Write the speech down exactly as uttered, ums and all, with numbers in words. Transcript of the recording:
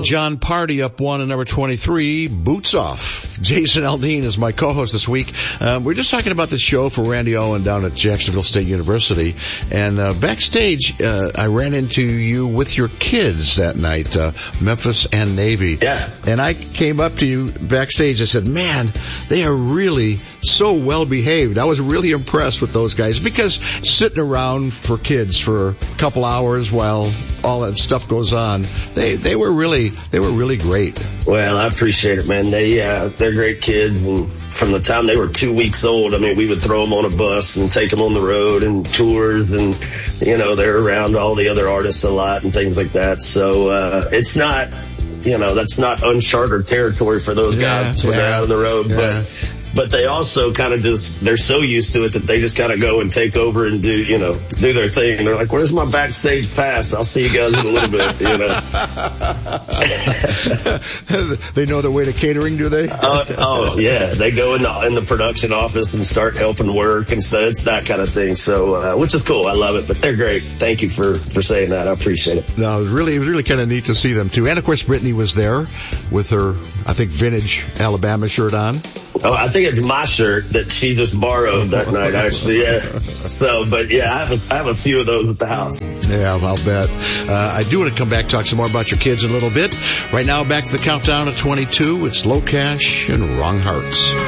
John Party up one and number twenty-three, Boots Off. Jason Aldean is my co-host this week. Um, we're just talking about the show for Randy Owen down at Jacksonville State University. And uh, backstage, uh, I ran into you with your kids that night, uh, Memphis and Navy. Yeah. And I came up to you backstage and said, man, they are really so well behaved. I was really impressed with those guys because sitting around for kids for a couple hours while all that stuff goes on, they they were really they were really great. Well, I appreciate it, man. They uh, they're great kids, and from the time they were two weeks old, I mean, we would throw them on a bus and take them on the road and tours, and you know, they're around all the other artists a lot and things like that. So uh, it's not, you know, that's not uncharted territory for those guys yeah, when yeah, they're out on the road, yeah. but. But they also kind of just, they're so used to it that they just kind of go and take over and do, you know, do their thing. And they're like, where's my backstage pass? I'll see you guys in a little bit, you know. They know their way to catering, do they? Uh, oh, yeah. They go in the, in the production office and start helping work. And so it's that kind of thing. So, uh, which is cool. I love it. But they're great. Thank you for, for saying that. I appreciate it. No, it was really, it was really kind of neat to see them too. And of course, Brittany was there with her, I think, vintage Alabama shirt on. Oh, I think it's my shirt that she just borrowed that night, actually. Yeah. So, but yeah, I have a, I have a few of those at the house. Yeah, I'll bet. Uh, I do want to come back, talk some more about your kids in a little bit. Right now, back to the countdown of twenty-two. It's Low Cash and Wrong Hearts.